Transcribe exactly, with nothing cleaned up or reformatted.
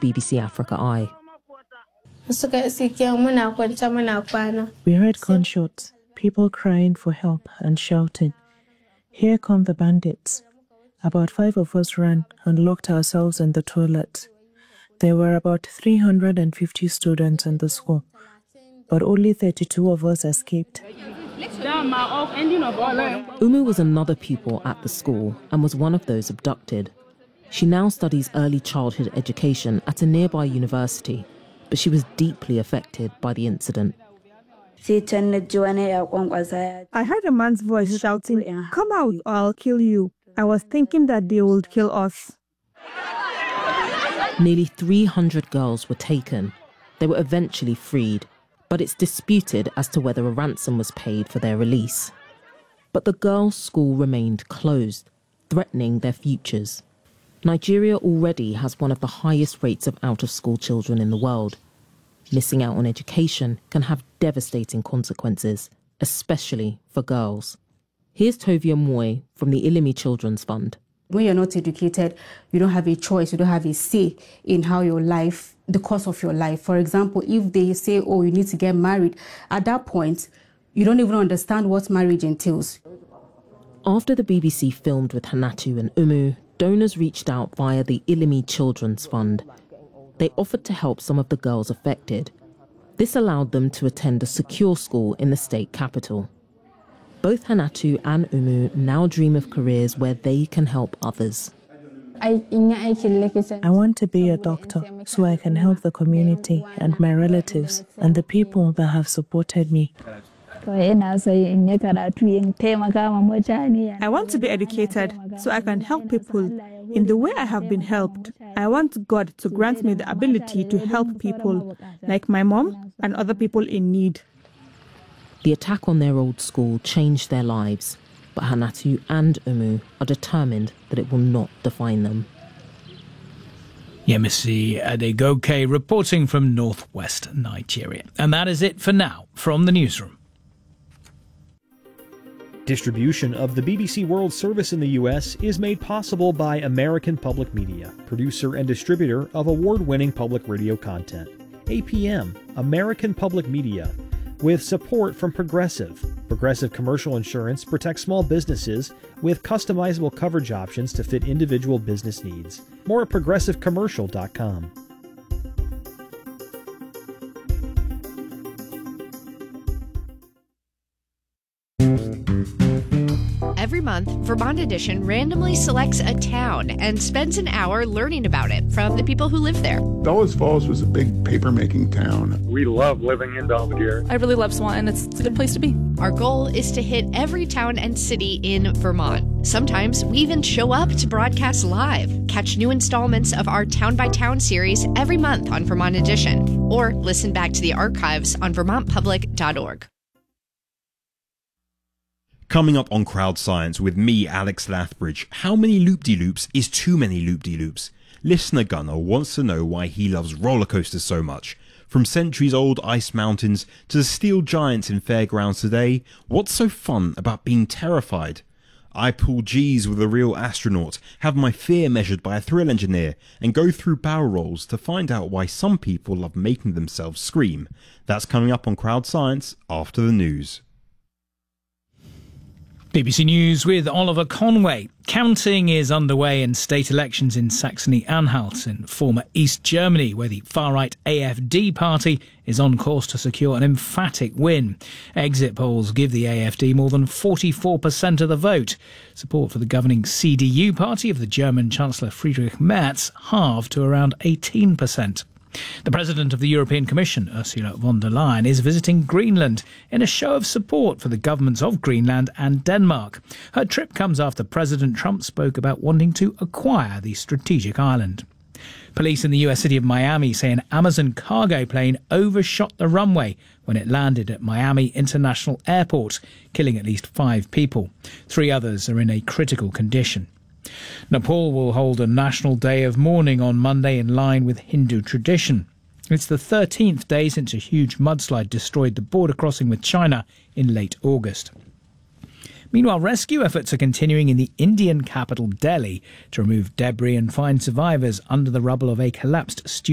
B B C Africa Eye. We heard gunshots, people crying for help and shouting, "Here come the bandits." About five of us ran and locked ourselves in the toilet. There were about three hundred fifty students in the school, but only thirty-two of us escaped. Umu was another pupil at the school and was one of those abducted. She now studies early childhood education at a nearby university, but she was deeply affected by the incident. I heard a man's voice shouting, "Come out or I'll kill you." I was thinking that they would kill us. Nearly three hundred girls were taken. They were eventually freed, but it's disputed as to whether a ransom was paid for their release. But the girls' school remained closed, threatening their futures. Nigeria already has one of the highest rates of out-of-school children in the world. Missing out on education can have devastating consequences, especially for girls. Here's Tovia Moy from the Ilimi Children's Fund. When you're not educated, you don't have a choice, you don't have a say in how your life, the course of your life. For example, if they say, oh, you need to get married, at that point, you don't even understand what marriage entails. After the B B C filmed with Hanatu and Umu, donors reached out via the Ilimi Children's Fund. They offered to help some of the girls affected. This allowed them to attend a secure school in the state capital. Both Hanatu and Umu now dream of careers where they can help others. I want to be a doctor so I can help the community and my relatives and the people that have supported me. I want to be educated so I can help people in the way I have been helped. I want God to grant me the ability to help people like my mom and other people in need. The attack on their old school changed their lives, but Hanatu and Umu are determined that it will not define them. Yemisi Adegoke reporting from northwest Nigeria. And that is it for now from the newsroom. Distribution of the B B C World Service in the U S is made possible by American Public Media, producer and distributor of award-winning public radio content. A P M, American Public Media, with support from Progressive. Progressive Commercial Insurance protects small businesses with customizable coverage options to fit individual business needs. More at progressive commercial dot com. Every month, Vermont Edition randomly selects a town and spends an hour learning about it from the people who live there. Bellows Falls was a big paper-making town. We love living in Belvedere. I really love Swanton. It's, it's a good place to be. Our goal is to hit every town and city in Vermont. Sometimes we even show up to broadcast live. Catch new installments of our Town by Town series every month on Vermont Edition, or listen back to the archives on vermont public dot org. Coming up on Crowd Science with me, Alex Lathbridge, how many loop-de-loops is too many loop-de-loops? Listener Gunnar wants to know why he loves roller coasters so much. From centuries-old ice mountains to the steel giants in fairgrounds today, what's so fun about being terrified? I pull G's with a real astronaut, have my fear measured by a thrill engineer, and go through barrel rolls to find out why some people love making themselves scream. That's coming up on Crowd Science after the news. B B C News with Oliver Conway. Counting is underway in state elections in Saxony-Anhalt in former East Germany, where the far-right A F D party is on course to secure an emphatic win. Exit polls give the A F D more than forty-four percent of the vote. Support for the governing C D U party of the German Chancellor Friedrich Merz halved to around eighteen percent. The President of the European Commission, Ursula von der Leyen, is visiting Greenland in a show of support for the governments of Greenland and Denmark. Her trip comes after President Trump spoke about wanting to acquire the strategic island. Police in the U S city of Miami say an Amazon cargo plane overshot the runway when it landed at Miami International Airport, killing at least five people. Three others are in a critical condition. Nepal will hold a national day of mourning on Monday in line with Hindu tradition. It's the thirteenth day since a huge mudslide destroyed the border crossing with China in late August. Meanwhile, rescue efforts are continuing in the Indian capital Delhi to remove debris and find survivors under the rubble of a collapsed student